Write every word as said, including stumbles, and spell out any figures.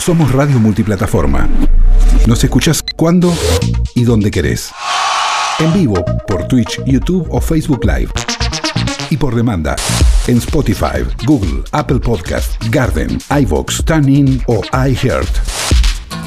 Somos radio multiplataforma. Nos escuchás cuando y donde querés. En vivo por Twitch, YouTube o Facebook Live. Y por demanda en Spotify, Google, Apple Podcast, Garden, iVoox, TuneIn o iHeart.